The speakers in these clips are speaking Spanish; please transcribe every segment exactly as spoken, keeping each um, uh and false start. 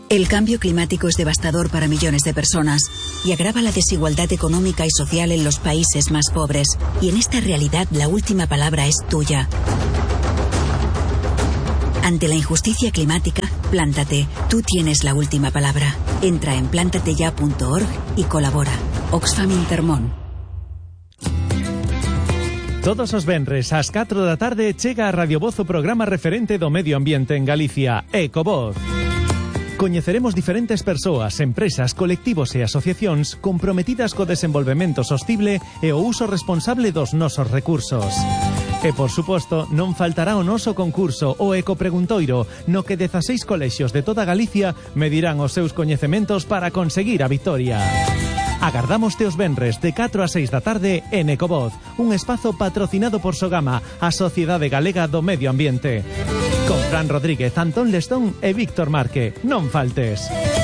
El cambio climático es devastador para millones de personas y agrava la desigualdad económica y social en los países más pobres. Y en esta realidad la última palabra es tuya. Ante la injusticia climática, plántate. Tú tienes la última palabra. Entra en plántateya punto org y colabora. Oxfam Intermón. Todos os venres ás catro da tarde chega a Radio Voz o programa referente do medio ambiente en Galicia, Ecovoz. Coñeceremos diferentes persoas, empresas, colectivos e asociacións comprometidas co desenvolvemento sostible e o uso responsable dos nosos recursos. E, por suposto, non faltará o noso concurso, o Ecopreguntoiro, no que dezaseis colexios de toda Galicia medirán os seus coñecementos para conseguir a vitoria. Agardamos teos venres de catro a seis da tarde en Ecovoz, un espazo patrocinado por Sogama, a Sociedade Galega do Medio Ambiente. Con Fran Rodríguez, Antón Lestón e Víctor Marque. Non faltes.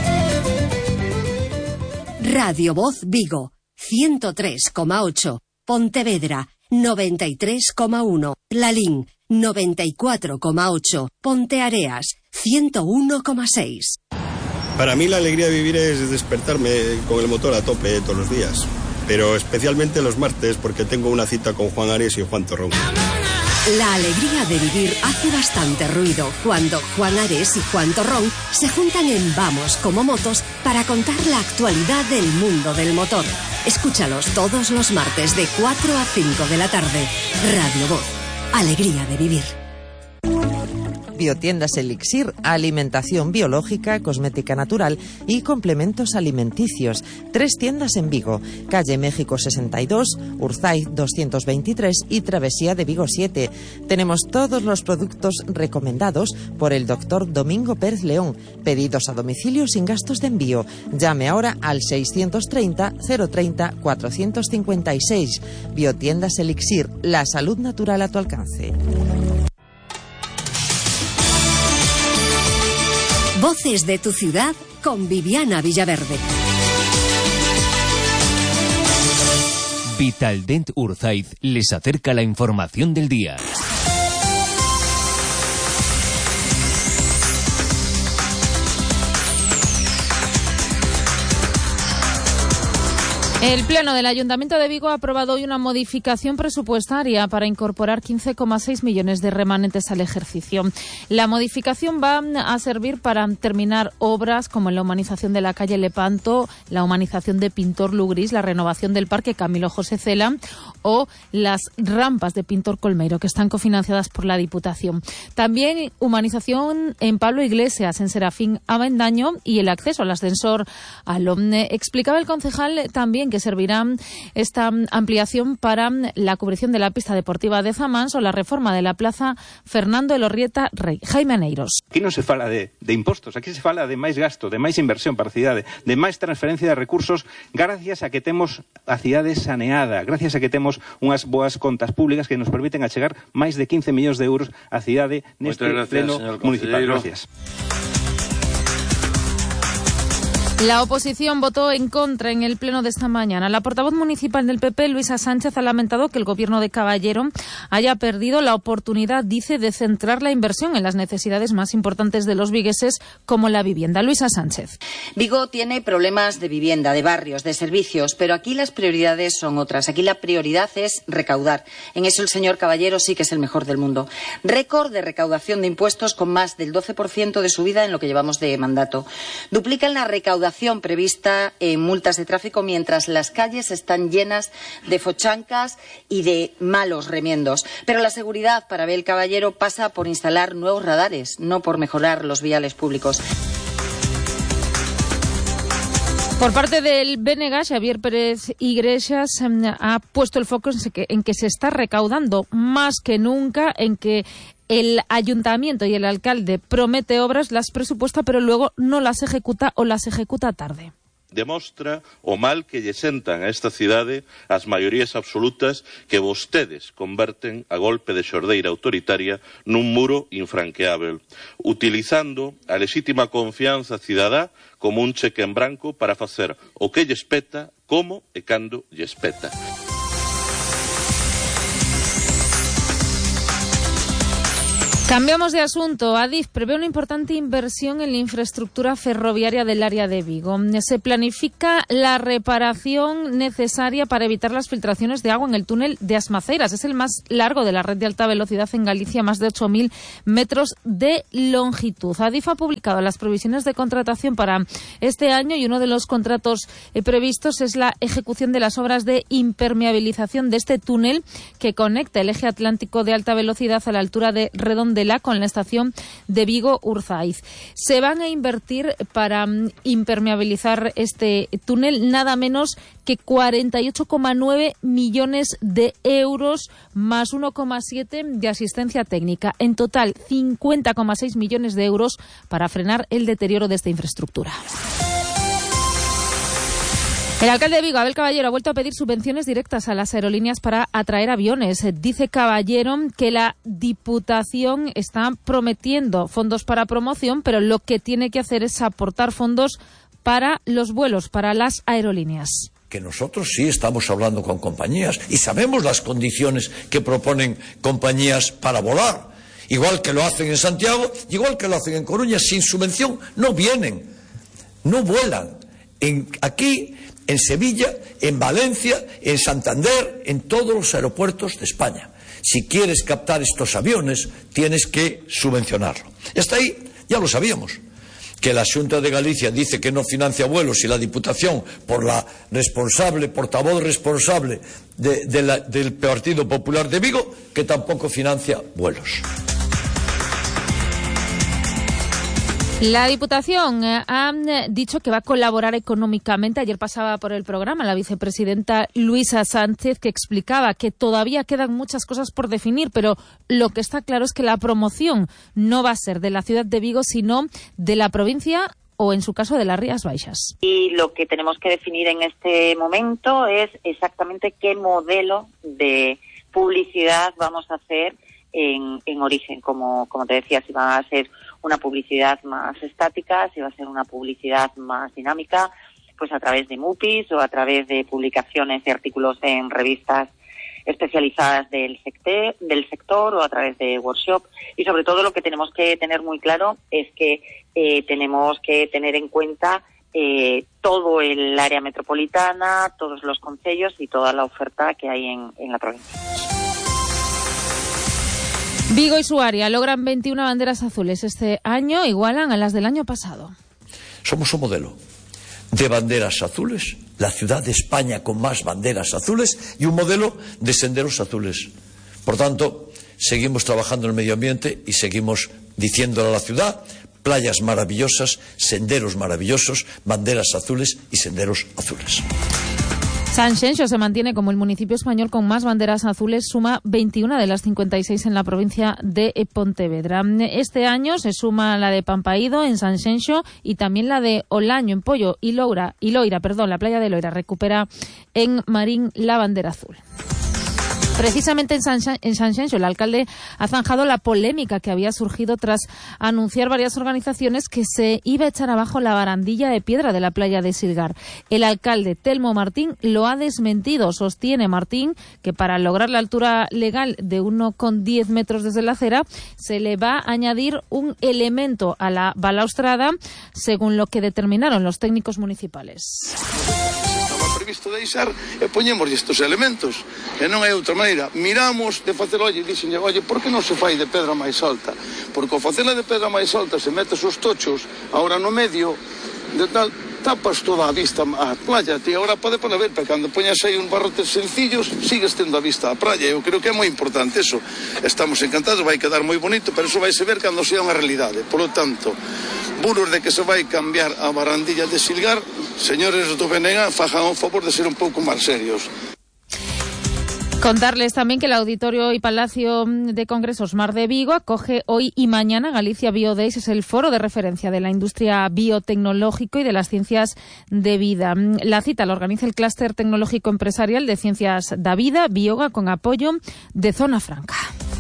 Radio Voz Vigo, ciento tres coma ocho. Pontevedra, noventa y tres coma uno. Lalín, noventa y cuatro coma ocho. Ponteareas, ciento uno coma seis. Para mí la alegría de vivir es despertarme con el motor a tope todos los días, pero especialmente los martes porque tengo una cita con Juan Ares y Juan Torrón. La alegría de vivir hace bastante ruido cuando Juan Ares y Juan Torrón se juntan en Vamos como Motos para contar la actualidad del mundo del motor. Escúchalos todos los martes de cuatro a cinco de la tarde. Radio Voz. Alegría de vivir. Biotiendas Elixir, alimentación biológica, cosmética natural y complementos alimenticios. Tres tiendas en Vigo, calle México sesenta y dos, Urzaiz doscientos veintitrés y Travesía de Vigo siete. Tenemos todos los productos recomendados por el doctor Domingo Pérez León. Pedidos a domicilio sin gastos de envío. Llame ahora al seiscientos treinta, cero treinta, cuatrocientos cincuenta y seis. Biotiendas Elixir, la salud natural a tu alcance. Voces de tu ciudad con Viviana Villaverde. Vitaldent Urzaiz les acerca la información del día. El Pleno del Ayuntamiento de Vigo ha aprobado hoy una modificación presupuestaria para incorporar quince coma seis millones de remanentes al ejercicio. La modificación va a servir para terminar obras como la humanización de la calle Lepanto, la humanización de Pintor Lugris, la renovación del Parque Camilo José Cela o las rampas de Pintor Colmeiro, que están cofinanciadas por la Diputación. También humanización en Pablo Iglesias, en Serafín Avendaño, y el acceso al ascensor al Omne. Explicaba el concejal también que servirá esta ampliación para la cubrición de la pista deportiva de Zamans o la reforma de la plaza Fernando Elorrieta Rey. Jaime Aneiros. Aquí non se fala de, de impostos, aquí se fala de máis gasto, de máis inversión para a cidade, de máis transferencia de recursos, gracias a que temos a cidade saneada, gracias a que temos unhas boas contas públicas que nos permiten achegar máis de quince millóns de euros á cidade neste gracias, pleno municipal. Gracias. La oposición votó en contra en el pleno de esta mañana. La portavoz municipal del P P, Luisa Sánchez, ha lamentado que el gobierno de Caballero haya perdido la oportunidad, dice, de centrar la inversión en las necesidades más importantes de los vigueses, como la vivienda. Luisa Sánchez. Vigo tiene problemas de vivienda, de barrios, de servicios, pero aquí las prioridades son otras. Aquí la prioridad es recaudar. En eso el señor Caballero sí que es el mejor del mundo. Récord de recaudación de impuestos con más del doce por ciento de subida en lo que llevamos de mandato. Duplican la recaudación prevista en multas de tráfico mientras las calles están llenas de fochancas y de malos remiendos. Pero la seguridad para Abel Caballero pasa por instalar nuevos radares, no por mejorar los viales públicos. Por parte del B N G, Xavier Pérez Iglesias ha puesto el foco en que se está recaudando más que nunca, en que el ayuntamiento y el alcalde promete obras, las presupuesta, pero luego no las ejecuta o las ejecuta tarde. Demostra o mal que lle sentan a esta cidade as maiorías absolutas que vostedes converten a golpe de xordeira autoritaria nun muro infranqueável, utilizando a lexítima confianza cidadá como un cheque en branco para facer o que lle espeta, como e cando lle espeta. Cambiamos de asunto. Adif prevé una importante inversión en la infraestructura ferroviaria del área de Vigo. Se planifica la reparación necesaria para evitar las filtraciones de agua en el túnel de As Maceiras. Es el más largo de la red de alta velocidad en Galicia, más de ocho mil metros de longitud. Adif ha publicado las previsiones de contratación para este año y uno de los contratos eh, previstos es la ejecución de las obras de impermeabilización de este túnel que conecta el eje atlántico de alta velocidad a la altura de Redondela con la estación de Vigo-Urzaiz. Se van a invertir para um, impermeabilizar este túnel nada menos que cuarenta y ocho coma nueve millones de euros más uno coma siete de asistencia técnica. En total, cincuenta coma seis millones de euros para frenar el deterioro de esta infraestructura. El alcalde de Vigo, Abel Caballero, ha vuelto a pedir subvenciones directas a las aerolíneas para atraer aviones. Dice Caballero que la Diputación está prometiendo fondos para promoción, pero lo que tiene que hacer es aportar fondos para los vuelos, para las aerolíneas. Que nosotros sí estamos hablando con compañías y sabemos las condiciones que proponen compañías para volar. Igual que lo hacen en Santiago, igual que lo hacen en Coruña, sin subvención no vienen, no vuelan. En, aquí, en Sevilla, en Valencia, en Santander, en todos los aeropuertos de España. Si quieres captar estos aviones, tienes que subvencionarlo. Hasta ahí ya lo sabíamos. Que la Xunta de Galicia dice que no financia vuelos y la Diputación, por la responsable, portavoz responsable de, de la, del Partido Popular de Vigo, que tampoco financia vuelos. La Diputación ha dicho que va a colaborar económicamente. Ayer pasaba por el programa la vicepresidenta Luisa Sánchez, que explicaba que todavía quedan muchas cosas por definir, pero lo que está claro es que la promoción no va a ser de la ciudad de Vigo, sino de la provincia o, en su caso, de las Rías Baixas. Y lo que tenemos que definir en este momento es exactamente qué modelo de publicidad vamos a hacer en, en origen. Como, como te decía, si va a ser una publicidad más estática, si va a ser una publicidad más dinámica, pues a través de MUPIs o a través de publicaciones y artículos en revistas especializadas del sector, del sector o a través de workshop. Y sobre todo lo que tenemos que tener muy claro es que eh, tenemos que tener en cuenta eh, todo el área metropolitana, todos los concellos y toda la oferta que hay en, en la provincia. Vigo y su área logran veintiuna banderas azules este año, igualan a las del año pasado. Somos un modelo de banderas azules, la ciudad de España con más banderas azules y un modelo de senderos azules. Por tanto, seguimos trabajando en el medio ambiente y seguimos diciéndole a la ciudad: playas maravillosas, senderos maravillosos, banderas azules y senderos azules. Sanxenxo se mantiene como el municipio español con más banderas azules, suma veintiuna de las cincuenta y seis en la provincia de Pontevedra. Este año se suma la de Pampaído en Sanxenxo y también la de Olaño en Pollo y Loura, y Loira, perdón, la playa de Loira recupera en Marín la bandera azul. Precisamente en Sanxenxo, el alcalde ha zanjado la polémica que había surgido tras anunciar varias organizaciones que se iba a echar abajo la barandilla de piedra de la playa de Silgar. El alcalde Telmo Martín lo ha desmentido. Sostiene Martín que para lograr la altura legal de uno coma diez metros desde la acera se le va a añadir un elemento a la balaustrada, según lo que determinaron los técnicos municipales. Previsto deixar e poñemos estes elementos e non hai outra maneira. Miramos de facer, oye, dixenlle, oye, por que non se fai de pedra máis alta? Porque ao facela de pedra máis alta se metes os tochos agora no medio de tal, tapas toda a vista á playa, ti agora pode para ver, pero cando poñas aí un barrotes sencillos sigues tendo a vista á playa. Eu creo que é moi importante eso. Estamos encantados, vai quedar moi bonito, pero eso vai se ver cando sea unha realidade. Por lo tanto, buros de que se vai cambiar a barandilla de Silgar, señores do B N G, fajan o favor de ser un pouco máis serios. Contarles también que el Auditorio y Palacio de Congresos Mar de Vigo acoge hoy y mañana Galicia BioDays, es el foro de referencia de la industria biotecnológico y de las ciencias de vida. La cita la organiza el Clúster Tecnológico Empresarial de Ciencias da Vida, Bioga, con apoyo de Zona Franca.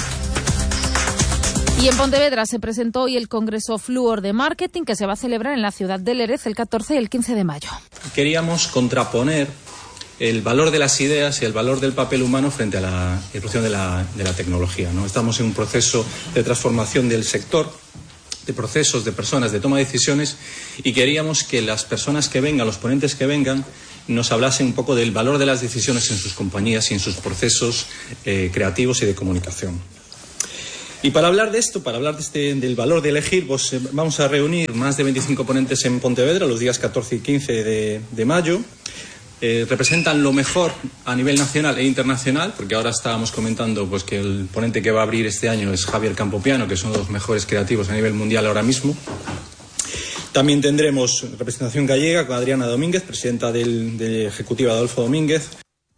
Y en Pontevedra se presentó hoy el Congreso Fluor de Marketing, que se va a celebrar en la ciudad de Lérez el catorce y el quince de mayo. Queríamos contraponer el valor de las ideas y el valor del papel humano frente a la evolución de la, de la tecnología, ¿no? Estamos en un proceso de transformación del sector, de procesos, de personas, de toma de decisiones, y queríamos que las personas que vengan, los ponentes que vengan, nos hablasen un poco del valor de las decisiones en sus compañías y en sus procesos eh, creativos y de comunicación. Y para hablar de esto, para hablar de este, del valor de elegir, pues eh, vamos a reunir más de veinticinco ponentes en Pontevedra los días catorce y quince de, de mayo. Eh, representan lo mejor a nivel nacional e internacional, porque ahora estábamos comentando pues, que el ponente que va a abrir este año es Javier Campopiano, que es uno de los mejores creativos a nivel mundial ahora mismo. También tendremos representación gallega con Adriana Domínguez, presidenta del, de Ejecutiva Adolfo Domínguez.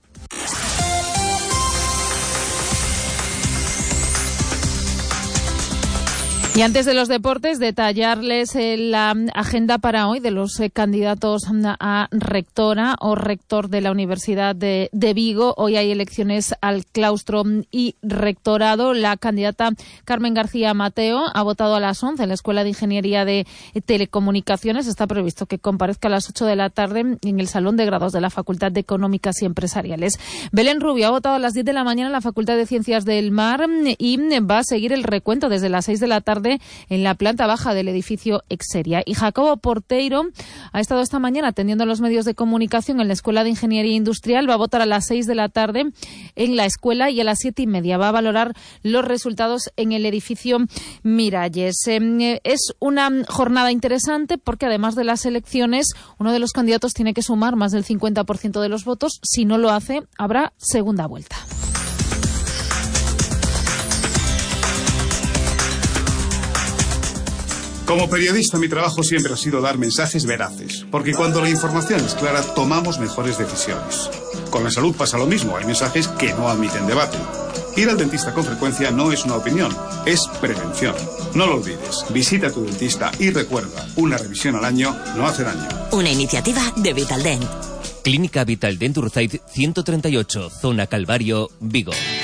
Y antes de los deportes, detallarles eh, la agenda para hoy de los eh, candidatos a rectora o rector de la Universidad de, de Vigo. Hoy hay elecciones al claustro y rectorado. La candidata Carmen García Mateo ha votado a las once en la Escuela de Ingeniería de Telecomunicaciones. Está previsto que comparezca a las ocho de la tarde en el Salón de Grados de la Facultad de Económicas y Empresariales. Belén Rubio ha votado a las diez de la mañana en la Facultad de Ciencias del Mar y va a seguir el recuento desde las seis de la tarde en la planta baja del edificio Exeria. Y Jacobo Porteiro ha estado esta mañana atendiendo a los medios de comunicación en la Escuela de Ingeniería Industrial. Va a votar a las seis de la tarde en la escuela y a las siete y media va a valorar los resultados en el edificio Miralles. Eh, es una jornada interesante porque además de las elecciones, uno de los candidatos tiene que sumar más del cincuenta por ciento de los votos. Si no lo hace, habrá segunda vuelta. Como periodista, mi trabajo siempre ha sido dar mensajes veraces, porque cuando la información es clara, tomamos mejores decisiones. Con la salud pasa lo mismo, hay mensajes que no admiten debate. Ir al dentista con frecuencia no es una opinión, es prevención. No lo olvides, visita a tu dentista y recuerda, una revisión al año no hace daño. Una iniciativa de Vitaldent. Clínica Vitaldent Urzaid ciento treinta y ocho, Zona Calvario, Vigo.